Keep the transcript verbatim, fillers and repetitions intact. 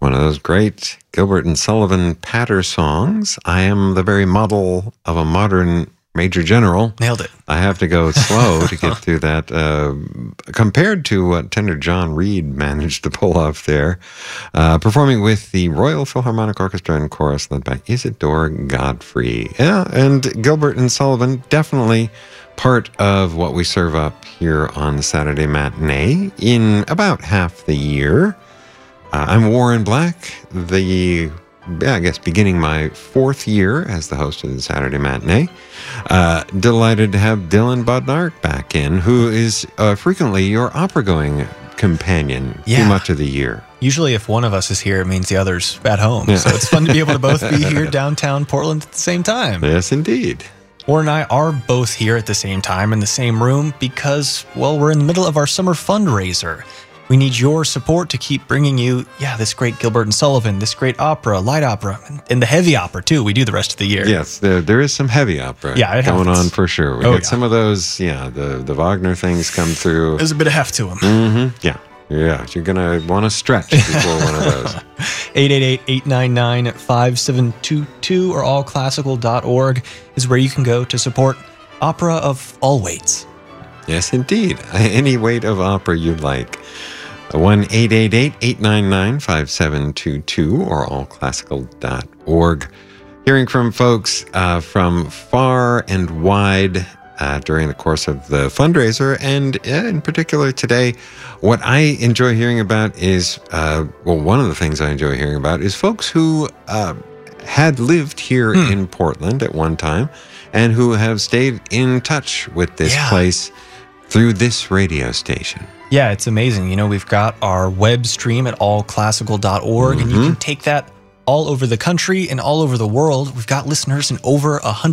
one of those great Gilbert and Sullivan patter songs. I am the very model of a modern Major General. Nailed it. I have to go slow to get through that. Uh, compared to what tenor John Reed managed to pull off there, uh, performing with the Royal Philharmonic Orchestra and Chorus led by Isidore Godfrey. Yeah, and Gilbert and Sullivan, definitely part of what we serve up here on the Saturday Matinee in about half the year. Uh, I'm Warren Black, the, yeah, I guess, beginning my fourth year as the host of the Saturday Matinee. Uh, delighted to have Dylan Bodnark back in, who is uh, frequently your opera-going companion yeah. through much of the year. Usually if one of us is here, it means the other's at home. Yeah. So it's fun to be able to both be here downtown Portland at the same time. Yes, indeed. Warren and I are both here at the same time in the same room because, well, we're in the middle of our summer fundraiser. We need your support to keep bringing you, yeah, this great Gilbert and Sullivan, this great opera, light opera, and the heavy opera, too. We do the rest of the year. Yes, there, there is some heavy opera yeah, it going happens. on for sure. We oh, get yeah. some of those, yeah, the, the Wagner things come through. There's a bit of heft to them. Mm-hmm. Yeah, yeah, you're going to want to stretch before one of those. eight eight eight, eight nine nine, five seven two two or all classical dot org is where you can go to support opera of all weights. Yes, indeed. Any weight of opera you'd like. one eight eight eight, eight nine nine, five seven two two or all classical dot org. Hearing from folks uh, from far and wide uh, during the course of the fundraiser, and uh, in particular today, what I enjoy hearing about is, uh, well, one of the things I enjoy hearing about is folks who uh, had lived here hmm. in Portland at one time and who have stayed in touch with this yeah. place through this radio station. Yeah, it's amazing. You know, we've got our web stream at all classical dot org, mm-hmm. and you can take that all over the country and all over the world. We've got listeners in over a hundred